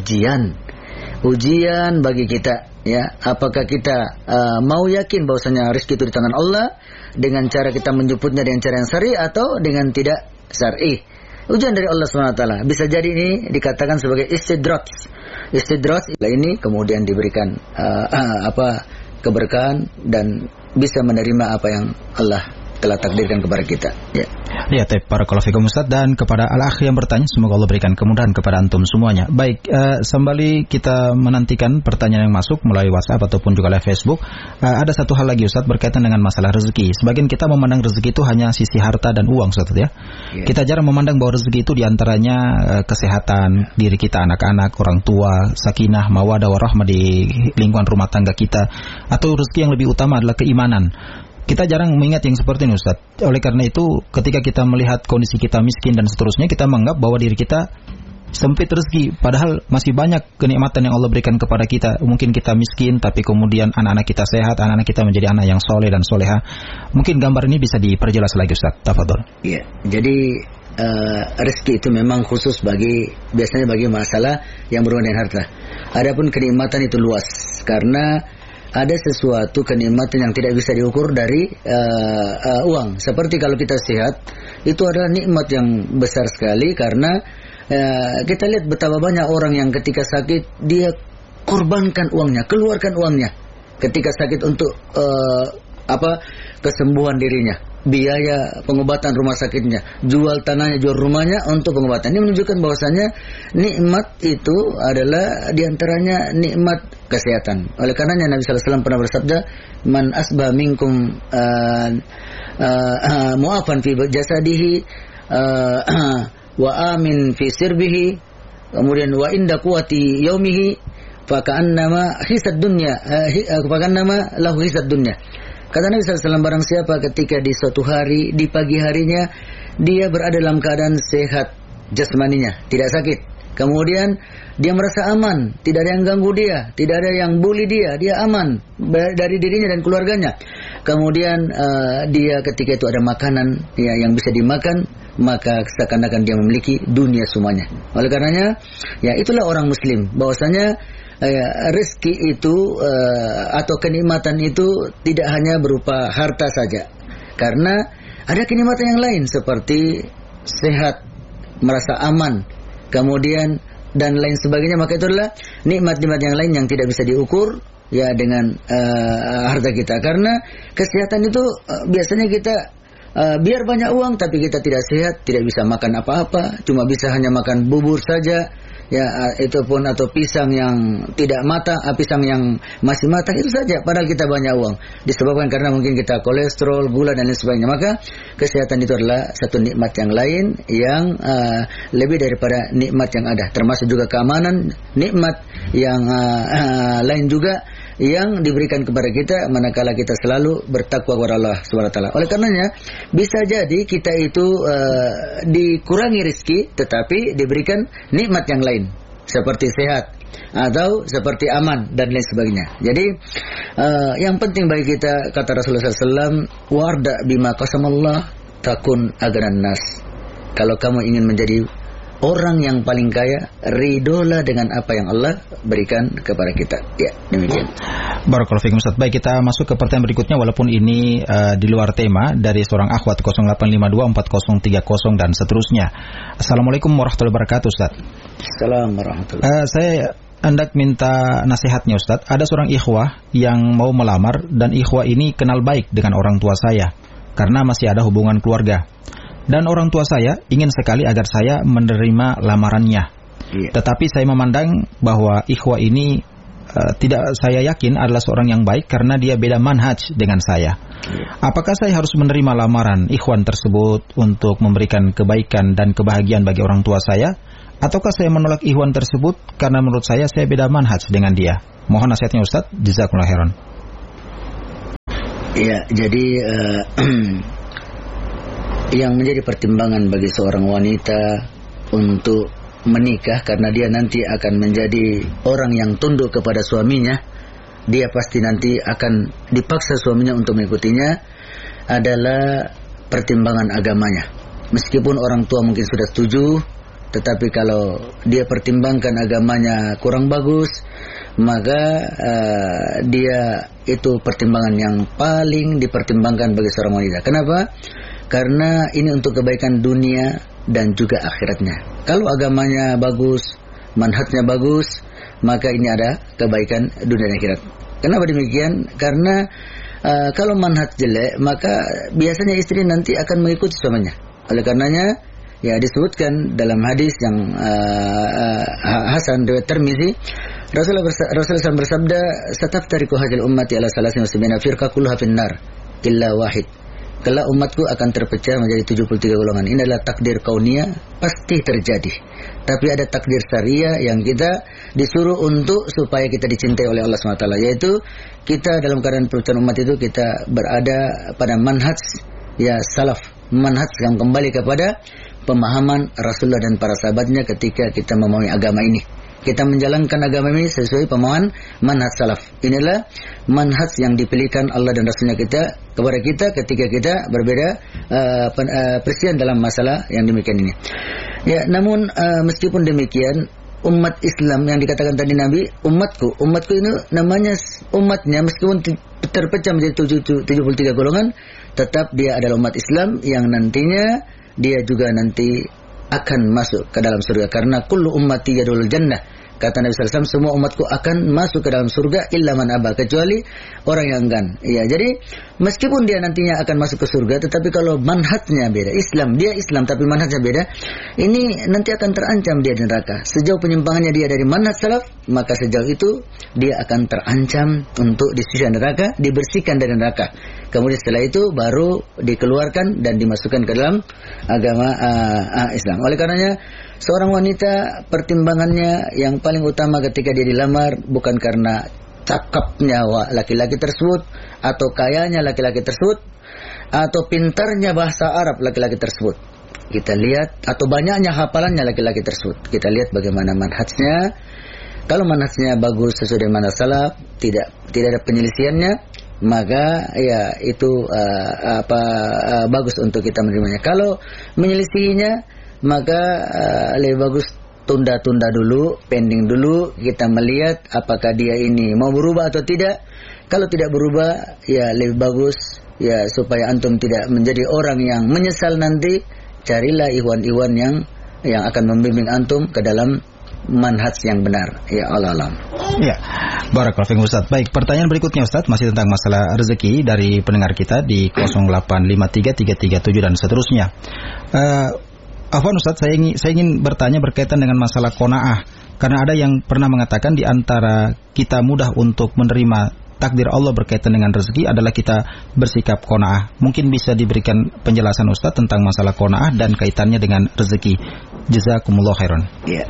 [SPEAKER 2] ujian bagi kita. Ya, apakah kita mau yakin bahwasanya rezeki itu di tangan Allah dengan cara kita menjemputnya dengan cara yang syar'i atau dengan tidak syar'i? Ujian dari Allah SWT. Bisa jadi ini dikatakan sebagai istidraj ini kemudian diberikan keberkahan dan bisa menerima apa yang Allah telah takdirkan kepada kita.
[SPEAKER 1] Ya, barakallahu fikum Ustaz, dan kepada al-akh yang bertanya, semoga Allah berikan kemudahan kepada antum semuanya. Baik, sembali kita menantikan pertanyaan yang masuk melalui WhatsApp ataupun juga lewat Facebook, ada satu hal lagi Ustaz berkaitan dengan masalah rezeki. Sebagian kita memandang rezeki itu hanya sisi harta dan uang Ustaz ya. Kita jarang memandang bahwa rezeki itu diantaranya kesehatan diri kita, anak-anak, orang tua, sakinah, mawadah, warahmah di lingkungan rumah tangga kita, atau rezeki yang lebih utama adalah keimanan. Kita jarang mengingat yang seperti ini Ustaz. Oleh karena itu ketika kita melihat kondisi kita miskin dan seterusnya, kita menganggap bahwa diri kita sempit rezeki. Padahal masih banyak kenikmatan yang Allah berikan kepada kita. Mungkin kita miskin tapi kemudian anak-anak kita sehat, anak-anak kita menjadi anak yang soleh dan soleha. Mungkin gambar ini bisa diperjelas lagi Ustaz. Tafadhol.
[SPEAKER 2] Iya, jadi rezeki itu memang khusus biasanya bagi masalah yang berhubungan dengan harta. Adapun kenikmatan itu luas karena ada sesuatu kenikmatan yang tidak bisa diukur dari uang. Seperti kalau kita sehat, itu adalah nikmat yang besar sekali karena kita lihat betapa banyak orang yang ketika sakit dia korbankan uangnya, keluarkan uangnya ketika sakit untuk kesembuhan dirinya, biaya pengobatan rumah sakitnya, jual tanahnya, jual rumahnya untuk pengobatan. Ini menunjukkan bahwasanya nikmat itu adalah diantaranya nikmat kesehatan. Oleh karenanya Nabi SAW pernah bersabda, man asbah minkum mu'afan fi jasadihi wa amin fi sirbihi, kemudian wa inda quwati yaumihi faka'annama hisad dunya faka'annama lahu hisad dunya. Kata Nabi SAW, barang siapa ketika di suatu hari, di pagi harinya, dia berada dalam keadaan sehat jasmaninya, tidak sakit. Kemudian dia merasa aman, tidak ada yang ganggu dia, tidak ada yang bully dia aman dari dirinya dan keluarganya. Kemudian dia ketika itu ada makanan yang bisa dimakan, maka seakan-akan dia memiliki dunia semuanya. Oleh karenanya, ya itulah orang muslim, bahwasanya rezeki itu atau kenikmatan itu tidak hanya berupa harta saja, karena ada kenikmatan yang lain seperti sehat, merasa aman, kemudian dan lain sebagainya. Maka itu adalah nikmat-nikmat yang lain yang tidak bisa diukur ya dengan harta kita, karena kesehatan itu biasanya kita biar banyak uang tapi kita tidak sehat, tidak bisa makan apa-apa, cuma bisa hanya makan bubur saja. Ya, itu pun atau pisang yang tidak matang, pisang yang masih matang, itu saja. Padahal kita banyak uang, disebabkan karena mungkin kita kolesterol, gula dan lain sebagainya. Maka kesehatan itu adalah satu nikmat yang lain yang lebih daripada nikmat yang ada. Termasuk juga keamanan, nikmat yang lain juga yang diberikan kepada kita manakala kita selalu bertakwa kepada Allah SWT. Oleh karenanya bisa jadi kita itu dikurangi rezeki tetapi diberikan nikmat yang lain seperti sehat atau seperti aman dan lain sebagainya. Jadi yang penting bagi kita, kata Rasulullah SAW, warda bima qasamallah takun aganan nas. Kalau kamu ingin menjadi orang yang paling kaya, ridolah dengan apa yang Allah berikan kepada kita. Ya, demikian.
[SPEAKER 1] Barakallahu fikum Ustaz. Baik, kita masuk ke pertanyaan berikutnya, walaupun ini di luar tema, dari seorang akhwat 08524030 dan seterusnya. Assalamualaikum warahmatullahi wabarakatuh Ustaz.
[SPEAKER 2] Assalamualaikum warahmatullahi wabarakatuh.
[SPEAKER 1] Saya hendak minta nasihatnya Ustaz. Ada seorang ikhwah yang mau melamar dan ikhwah ini kenal baik dengan orang tua saya karena masih ada hubungan keluarga. Dan orang tua saya ingin sekali agar saya menerima lamarannya. Tetapi saya memandang bahwa ikhwah ini tidak saya yakin adalah seorang yang baik karena dia beda manhaj dengan saya. Apakah saya harus menerima lamaran ikhwan tersebut untuk memberikan kebaikan dan kebahagiaan bagi orang tua saya? Ataukah saya menolak ikhwan tersebut karena menurut saya beda manhaj dengan dia? Mohon nasihatnya Ustaz. Jazakumullah khairan.
[SPEAKER 2] Ya, jadi yang menjadi pertimbangan bagi seorang wanita untuk menikah karena dia nanti akan menjadi orang yang tunduk kepada suaminya, dia pasti nanti akan dipaksa suaminya untuk mengikutinya, adalah pertimbangan agamanya. Meskipun orang tua mungkin sudah setuju, tetapi kalau dia pertimbangkan agamanya kurang bagus, maka dia itu pertimbangan yang paling dipertimbangkan bagi seorang wanita. Kenapa? Karena ini untuk kebaikan dunia dan juga akhiratnya. Kalau agamanya bagus, manhajnya bagus, maka ini ada kebaikan dunia dan akhirat. Kenapa demikian? Karena kalau manhaj jelek, maka biasanya istri nanti akan mengikuti suaminya. Oleh karenanya, ya disebutkan dalam hadis yang Hasan riwayat Tirmizi, Rasulullah SAW bersabda, "Sataftariqu hadhil ummati ala 73 firqah kulluha finnar illa wahid." Kelak umatku akan terpecah menjadi 73 golongan. Ini adalah takdir kauniyah, pasti terjadi. Tapi ada takdir syariah yang kita disuruh untuk supaya kita dicintai oleh Allah SWT. Yaitu kita dalam keadaan perusahaan umat itu kita berada pada manhaj ya salaf, manhaj yang kembali kepada pemahaman Rasulullah dan para sahabatnya ketika kita memahami agama ini. Kita menjalankan agama ini sesuai pemahaman manhaj salaf. Inilah manhaj yang dipilihkan Allah dan Rasulnya kita kepada kita ketika kita berbeda perselisihan dalam masalah yang demikian ini. Ya, namun meskipun demikian, umat Islam yang dikatakan tadi Nabi, umatku ini namanya umatnya, meskipun terpecah menjadi 73 golongan, tetap dia adalah umat Islam yang nantinya dia juga nanti akan masuk ke dalam surga, karena kullu ummati yadkhulul jannah. Kata Nabi SAW, semua umatku akan masuk ke dalam surga illa man aba, kecuali orang yang enggan. Ya, jadi meskipun dia nantinya akan masuk ke surga, tetapi kalau manhajnya beda, dia Islam tapi manhajnya beda, ini nanti akan terancam dia di neraka. Sejauh penyimpangannya dia dari manhaj salaf, maka sejauh itu dia akan terancam untuk disiksa neraka, dibersihkan dari neraka. Kemudian setelah itu baru dikeluarkan dan dimasukkan ke dalam agama Islam. Oleh karenanya, seorang wanita pertimbangannya yang paling utama ketika dia dilamar bukan karena cakapnya laki-laki tersebut, atau kayanya laki-laki tersebut, atau pintarnya bahasa Arab laki-laki tersebut. Kita lihat, atau banyaknya hafalannya laki-laki tersebut. Kita lihat bagaimana manhajnya. Kalau manhajnya bagus sesuai dengan manhaj salaf, tidak ada penyelisihannya, maka ya itu bagus untuk kita menerimanya. Kalau menyelisihinya, maka lebih bagus tunda-tunda dulu, pending dulu, kita melihat apakah dia ini mau berubah atau tidak. Kalau tidak berubah, ya lebih bagus ya supaya antum tidak menjadi orang yang menyesal nanti. Carilah ikhwan-ikhwan yang akan membimbing antum ke dalam manhaj yang benar. Ya Allah alam.
[SPEAKER 1] Ya, barakallahu fiikum Ustaz. Baik, pertanyaan berikutnya Ustaz masih tentang masalah rezeki dari pendengar kita di 0853337 dan seterusnya. Afwan Ustaz, saya ingin bertanya berkaitan dengan masalah qanaah, karena ada yang pernah mengatakan di antara kita mudah untuk menerima takdir Allah berkaitan dengan rezeki adalah kita bersikap qanaah. Mungkin bisa diberikan penjelasan Ustaz tentang masalah qanaah dan kaitannya dengan rezeki. Jazakumullah khairan.
[SPEAKER 2] Ya.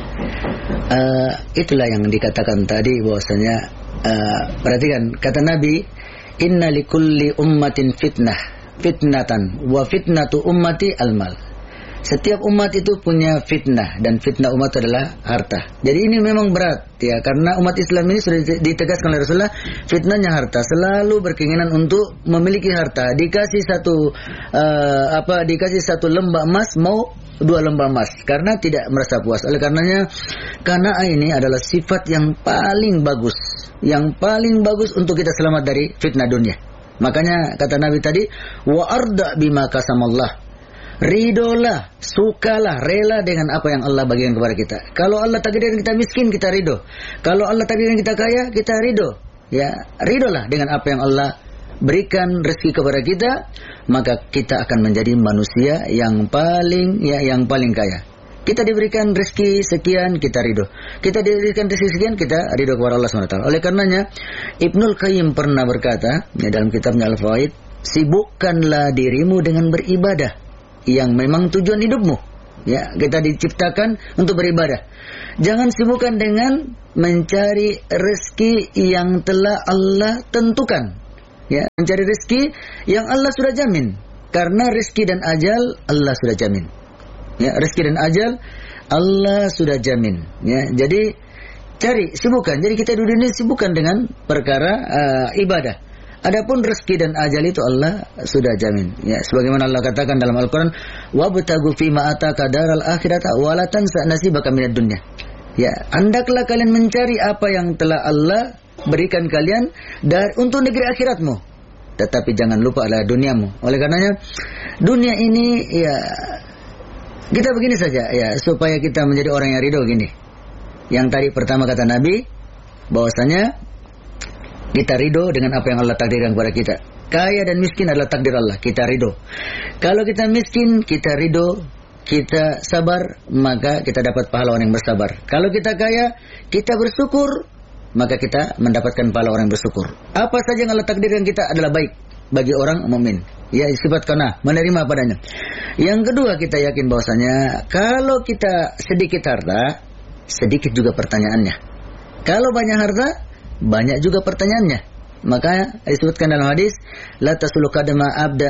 [SPEAKER 2] Itulah yang dikatakan tadi bahwasanya perhatikan kata Nabi, inna likulli ummatin fitnatan wa fitnatu ummati almal. Setiap umat itu punya fitnah, dan fitnah umat adalah harta. Jadi ini memang berat ya, karena umat Islam ini sudah ditegaskan oleh Rasulullah, fitnahnya harta, selalu berkeinginan untuk memiliki harta. Dikasih satu lembah emas, mau 2 lembah emas, karena tidak merasa puas. Oleh karenanya, karena ini adalah sifat yang paling bagus untuk kita selamat dari fitnah dunia. Makanya kata Nabi tadi, wa arda bima qasamallah. Ridolah, sukalah, rela dengan apa yang Allah bagikan kepada kita. Kalau Allah takdirkan kita miskin, kita ridho. Kalau Allah takdirkan kita kaya, kita ridho. Ya, ridolah dengan apa yang Allah berikan rezeki kepada kita, maka kita akan menjadi manusia yang paling kaya. Kita diberikan rezeki sekian, kita ridho. Kita diberikan rezeki sekian, kita ridho kepada Allah SWT. Oleh karenanya, Ibnul Qayyim pernah berkata, dalam kitabnya Al-Fawaid, sibukkanlah dirimu dengan beribadah, yang memang tujuan hidupmu. Ya, kita diciptakan untuk beribadah. Jangan sibukkan dengan mencari rezeki yang telah Allah tentukan. Ya, mencari rezeki yang Allah sudah jamin. Karena rezeki dan ajal Allah sudah jamin. Ya, rezeki dan ajal Allah sudah jamin. Ya, jadi sibukkan. Jadi kita di dunia sibukkan dengan perkara ibadah. Adapun rezeki dan ajal itu Allah sudah jamin. Ya, sebagaimana Allah katakan dalam Al-Qur'an, "Wabtagu fima ataka daral akhirata wa la tansa nasibaka minad dunya." Ya, hendaklah kalian mencari apa yang telah Allah berikan kalian untuk negeri akhiratmu. Tetapi jangan lupa adalah duniamu. Oleh karenanya, dunia ini ya kita begini saja ya, supaya kita menjadi orang yang ridho gini. Yang tadi pertama kata Nabi, bahwasanya kita ridho dengan apa yang Allah takdirkan kepada kita. Kaya dan miskin adalah takdir Allah, kita ridho. Kalau kita miskin, kita ridho, kita sabar, maka kita dapat pahala orang yang bersabar. Kalau kita kaya, kita bersyukur, maka kita mendapatkan pahala orang yang bersyukur. Apa saja yang Allah takdirkan kita adalah baik bagi orang mukmin. Ya, sifat qanaah, menerima padanya. Yang kedua, kita yakin bahwasanya kalau kita sedikit harta, sedikit juga pertanyaannya. Kalau banyak harta, banyak juga pertanyaannya. Maka disebutkan dalam hadis, la tasulu kadama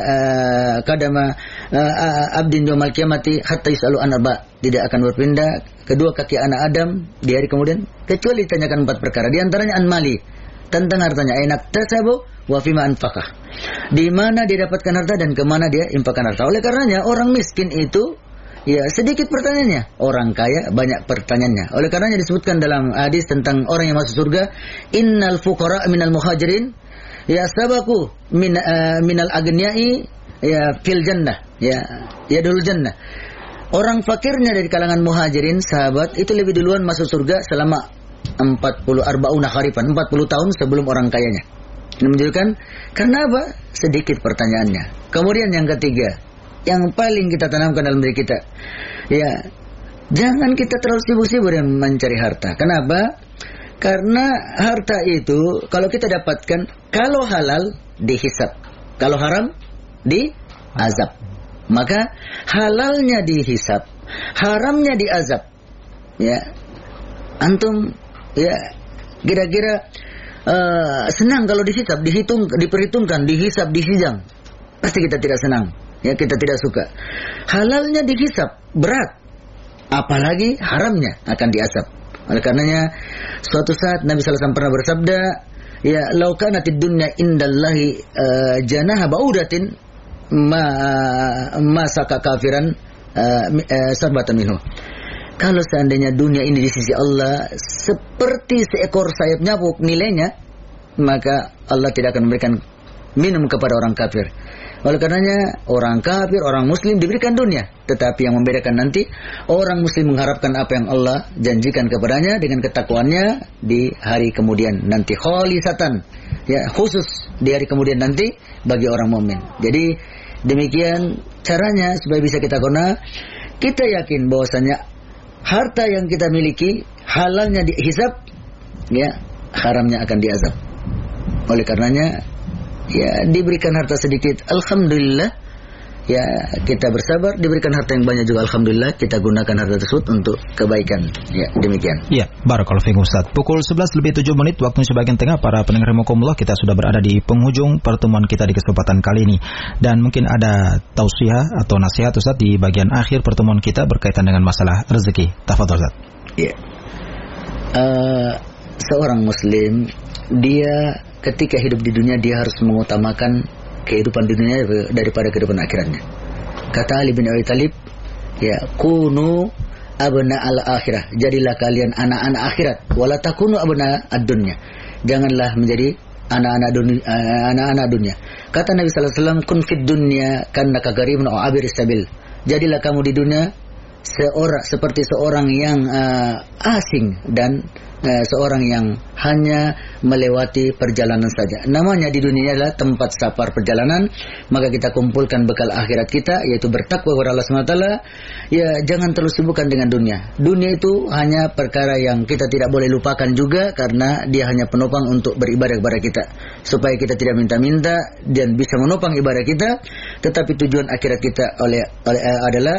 [SPEAKER 2] abdin yaumil qiyamati hatta yusalu an arba. Tidak akan berpindah kedua kaki anak Adam di hari kemudian kecuali ditanyakan 4 perkara. Di antaranya an mali, tentang hartanya, ainak tasabu wa fima anfaqah. Di mana dia dapatkan harta dan kemana dia infakkan harta. Oleh karenanya orang miskin itu ya sedikit pertanyaannya, orang kaya banyak pertanyaannya. Oleh karenanya disebutkan dalam hadis tentang orang yang masuk surga, innal fuqara minal muhajirin ya sabaku minal aghniyai ya fil jannah ya dul jannah. Orang fakirnya dari kalangan muhajirin sahabat itu lebih duluan masuk surga selama 40 tahun sebelum orang kayanya. Ini menunjukkan karena apa? Sedikit pertanyaannya. Kemudian yang ketiga, yang paling kita tanamkan dalam diri kita, ya jangan kita terlalu sibuk-sibuk dengan mencari harta. Kenapa? Karena harta itu kalau kita dapatkan, kalau halal dihisab, kalau haram diazab. Maka halalnya dihisab, haramnya diazab. Ya, antum ya kira-kira senang kalau dihisab, diperhitungkan, dihisab, disidang. Pasti kita tidak senang. Ya, kita tidak suka. Halalnya dihisab, berat. Apalagi haramnya akan diazab. Oleh karenanya, suatu saat Nabi sallallahu alaihi wasallam pernah bersabda, ya, "Lau kanatid dunya indallahi janaha ba'udatin ma saka kafiran sarbatan minhu." Kalau seandainya dunia ini di sisi Allah seperti seekor sayap nyamuk nilainya, maka Allah tidak akan memberikan minum kepada orang kafir. Oleh karenanya orang kafir, orang muslim diberikan dunia, tetapi yang membedakan nanti orang muslim mengharapkan apa yang Allah janjikan kepadanya dengan ketakwaannya di hari kemudian nanti, khalisatan ya, khusus di hari kemudian nanti bagi orang mukmin. Jadi demikian caranya supaya bisa kita qanaah. Kita yakin bahwasanya harta yang kita miliki halalnya dihisab, ya, haramnya akan diazab. Oleh karenanya ya diberikan harta sedikit, alhamdulillah, ya kita bersabar. Diberikan harta yang banyak juga, alhamdulillah, kita gunakan harta tersebut untuk kebaikan. Ya, demikian.
[SPEAKER 1] Ya, barakallahu fiikum Ustaz. Pukul 11:07 waktu sebagian tengah. Para pendengar rahimakumullah, kita sudah berada di penghujung pertemuan kita di kesempatan kali ini. Dan mungkin ada tausiah atau nasihat Ustaz di bagian akhir pertemuan kita berkaitan dengan masalah rezeki. Tafadhol Ustaz.
[SPEAKER 2] Ya. Seorang muslim, dia ketika hidup di dunia dia harus mengutamakan kehidupan di dunia daripada kehidupan akhiratnya. Kata Ali bin Abi Thalib, ya, kunu abna al-akhirah, jadilah kalian anak-anak akhirat, wala takunu abna ad-dunya, janganlah menjadi anak-anak dunia. Kata Nabi sallallahu alaihi wasallam, kun fid dunya kannaka gharibun aw abir sabil, jadilah kamu di dunia seperti seorang yang asing dan seorang yang hanya melewati perjalanan saja. Namanya di dunia adalah tempat safar perjalanan, maka kita kumpulkan bekal akhirat kita, yaitu bertakwa kepada Allah SWT. Ya, jangan terlalu sibukkan dengan dunia. Dunia itu hanya perkara yang kita tidak boleh lupakan juga, karena dia hanya penopang untuk beribadah kepada kita, supaya kita tidak minta-minta dan bisa menopang ibadah kita. Tetapi tujuan akhirat kita adalah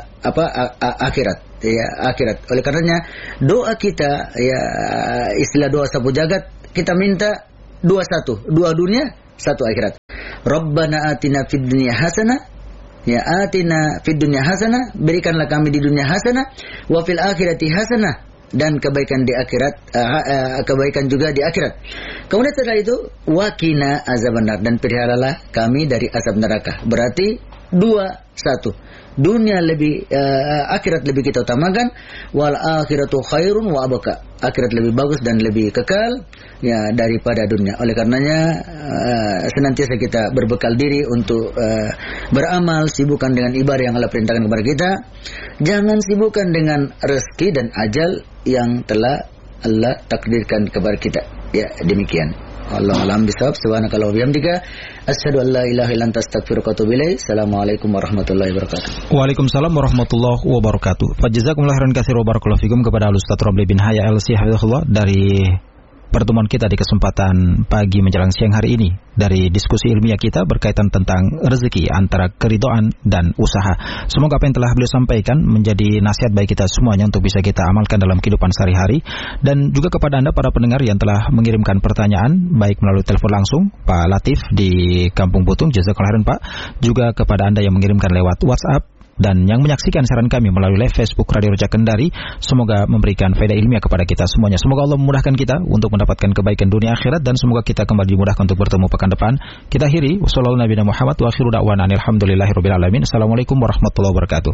[SPEAKER 2] akhirat. Ya, akhirat. Oleh karenanya doa kita, ya, istilah doa sapu jagat, kita minta dua dunia, satu akhirat. Rabbana atina fid dunya hasanah, ya, atina fid dunya hasanah, berikanlah kami di dunia hasanah, wa fil akhirati hasanah, dan kebaikan di akhirat, kebaikan juga di akhirat. Kemudian setelah itu waqina azabannar, dan peliharalah kami dari azab neraka. Berarti 2-1. Dunia lebih, akhirat lebih kita utamakan. Wal akhiratu khairun wa abqa. Akhirat lebih bagus dan lebih kekal, ya, daripada dunia. Oleh karenanya senantiasa kita berbekal diri untuk beramal, sibukkan dengan ibadah yang Allah perintahkan kepada kita. Jangan sibukkan dengan rezeki dan ajal yang telah Allah takdirkan kepada kita. Ya, demikian. Allah alam bisawab. Subhanakallah wa bihamdika, asyhadu an la ilaha illa anta, astaghfiruka wa atubu ilaik. Assalamualaikum warahmatullahi wabarakatuh.
[SPEAKER 1] Waalaikumsalam warahmatullahi wabarakatuh. Fajazakumullah khairan katsiran wa barakallahu fikum kepada Al-Ustaz Romli bin Haya LC hafizahullah dari pertemuan kita di kesempatan pagi menjelang siang hari ini, dari diskusi ilmiah kita berkaitan tentang rezeki antara keridhaan dan usaha. Semoga apa yang telah beliau sampaikan menjadi nasihat bagi kita semuanya untuk bisa kita amalkan dalam kehidupan sehari-hari. Dan juga kepada Anda para pendengar yang telah mengirimkan pertanyaan baik melalui telepon langsung Pak Latif di Kampung Butung, jazakallahu khairan Pak, juga kepada Anda yang mengirimkan lewat WhatsApp dan yang menyaksikan siaran kami melalui live Facebook Radio Roja Kendari. Semoga memberikan faedah ilmiah kepada kita semuanya. Semoga Allah memudahkan kita untuk mendapatkan kebaikan dunia akhirat, dan semoga kita kembali dimudahkan untuk bertemu pekan depan. Kita akhiri wassallallahu nabiyana Muhammad wa akhiru da'wana alhamdulillahirabbil alamin. Assalamualaikum warahmatullahi wabarakatuh.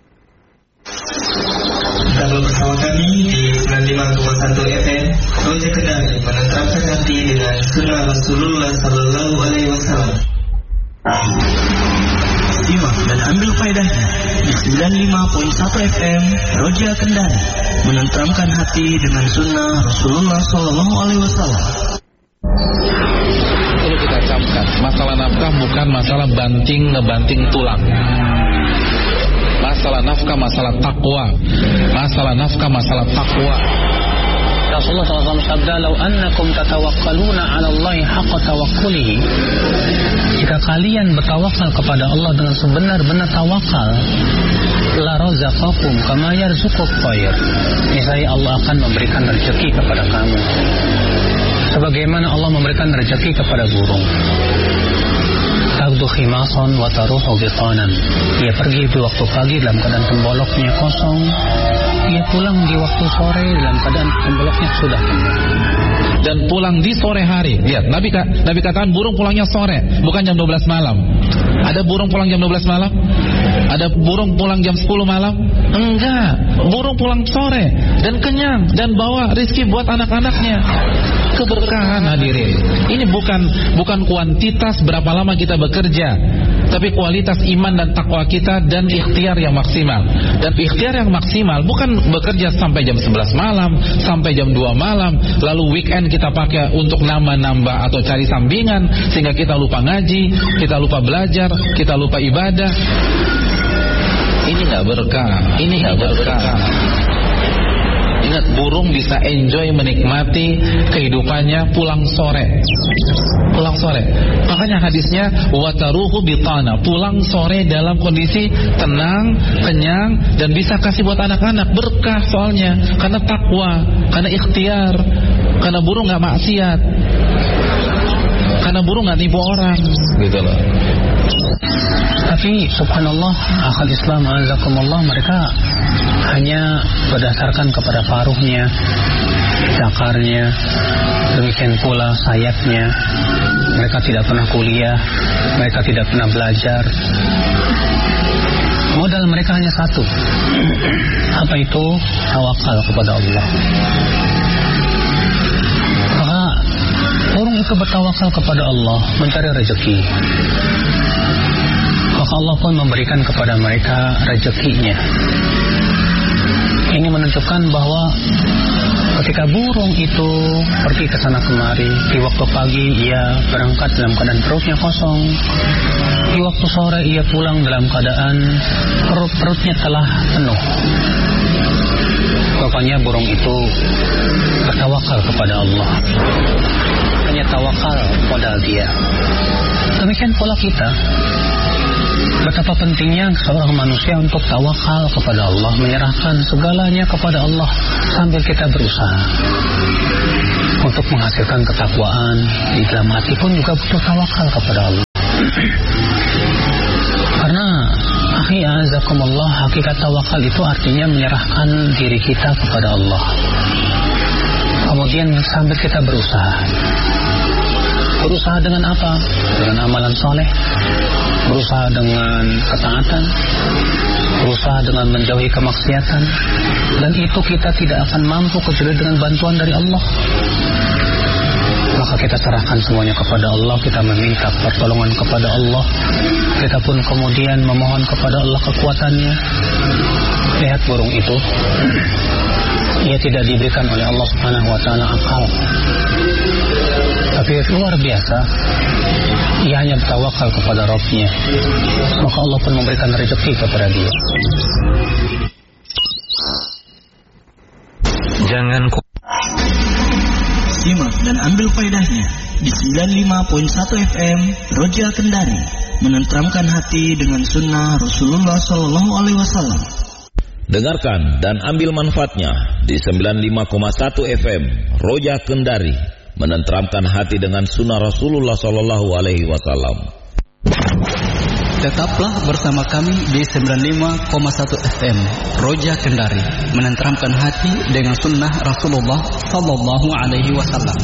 [SPEAKER 4] Tetaplah bersama kami di 95,1 FM Roja Kendari, menenteramkan hati dengan sunnah Rasulullah sallallahu alaihi wasallam. Simak dan ambil faedahnya di 95.1 FM Roja Kendari, menenteramkan hati dengan sunnah Rasulullah sallallahu alaihi wasallam.
[SPEAKER 5] Perlu kita camkan, masalah nafkah bukan masalah ngebanting tulang. Masalah nafkah masalah takwa. Masalah nafkah masalah takwa.
[SPEAKER 6] Rasulullah SAW sabda, "Lau annakum tatawakkaluna 'ala Allahi haqqa tawakkulihi." Jika kalian bertawakal kepada Allah dengan sebenar-benar tawakal, la razaqakum kama yarzuqut tayr. Niscaya Allah akan memberikan rezeki kepada kamu sebagaimana Allah memberikan rezeki kepada burung. Tagdu khimasan wa taruhu bitanan. Dia pergi di waktu pagi dalam keadaan temboloknya kosong. Dia pulang di waktu sore dalam keadaan temboloknya sudah penuh.
[SPEAKER 5] Dan pulang di sore hari. Lihat, Nabi katakan burung pulangnya sore, bukan jam 12 malam. Ada burung pulang jam 12 malam? Ada burung pulang jam 10 malam? Enggak. Burung pulang sore dan kenyang dan bawa rezeki buat anak-anaknya. Keberkahan hadirin. Ini bukan kuantitas berapa lama kita bekerja, tapi kualitas iman dan takwa kita dan ikhtiar yang maksimal. Dan ikhtiar yang maksimal bukan bekerja sampai jam 11 malam, sampai jam 2 malam, lalu weekend kita pakai untuk nambah-nambah atau cari sampingan sehingga kita lupa ngaji, kita lupa belajar, kita lupa ibadah. Ini enggak berkah. Ini enggak berkah. Ingat, burung bisa enjoy menikmati kehidupannya pulang sore. Pulang sore. Makanya hadisnya wataruhu bitana, pulang sore dalam kondisi tenang, kenyang, dan bisa kasih buat anak-anak. Berkah soalnya, karena takwa, karena ikhtiar, karena burung nggak maksiat, karena burung nggak tipu orang, gitu loh.
[SPEAKER 6] Tapi subhanallah, akal Islam azakumullah, mereka hanya berdasarkan kepada paruhnya, cakarnya, demikian pula sayapnya. Mereka tidak pernah kuliah, mereka tidak pernah belajar. Modal mereka hanya satu. Apa itu? Tawakal kepada Allah. Maka burung itu bertawakal kepada Allah, mencari rezeki. Maka Allah pun memberikan kepada mereka rezekinya. Ini menunjukkan bahwa Ketika burung itu pergi ke sana kemari, di waktu pagi ia berangkat dalam keadaan perutnya kosong, di waktu sore ia pulang dalam keadaan perutnya telah penuh. Pokoknya burung itu bertawakal kepada Allah, hanya tawakal modal dia. Demikian pula kita. Betapa pentingnya seorang manusia untuk tawakal kepada Allah, menyerahkan segalanya kepada Allah sambil kita berusaha untuk menghasilkan ketakwaan. Di dalam hati pun juga butuh tawakal kepada Allah. Karena akhi azakumullah, hakikat tawakal itu artinya menyerahkan diri kita kepada Allah. Kemudian sambil kita berusaha. Berusaha dengan apa? Dengan amalan soleh, berusaha dengan ketaatan, berusaha dengan menjauhi kemaksiatan, dan itu kita tidak akan mampu kecuali dengan bantuan dari Allah. Maka kita serahkan semuanya kepada Allah, kita meminta pertolongan kepada Allah, kita pun kemudian memohon kepada Allah kekuatannya. Lihat burung itu, ia tidak diberikan oleh Allah Subhanahu wa taala akal, tapi luar biasa, ia hanya bertawakal kepada Rabb-Nya. Maka Allah pun memberikan rezeki kepada dia.
[SPEAKER 4] Jangan simak dan ambil faedahnya di 95.1 FM Roja Kendari, menenteramkan hati dengan sunnah Rasulullah Sallallahu Alaihi Wasallam.
[SPEAKER 7] Dengarkan dan ambil manfaatnya di 95,1 FM Roja Kendari, menenteramkan hati dengan sunnah Rasulullah Sallallahu Alaihi Wasallam.
[SPEAKER 8] Tetaplah bersama kami di 95,1 FM Roja Kendari, menenteramkan hati dengan sunnah Rasulullah Sallallahu Alaihi Wasallam.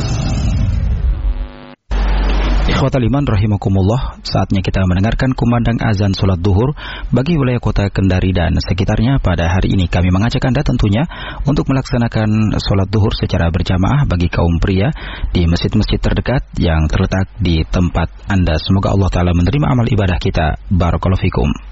[SPEAKER 1] Ikhwatal iman rahimakumullah, saatnya kita mendengarkan kumandang azan sholat duhur bagi wilayah kota Kendari dan sekitarnya. Pada hari ini kami mengajak Anda tentunya untuk melaksanakan sholat duhur secara berjamaah bagi kaum pria di masjid-masjid terdekat yang terletak di tempat Anda. Semoga Allah Ta'ala menerima amal ibadah kita. Barakallahu fikum.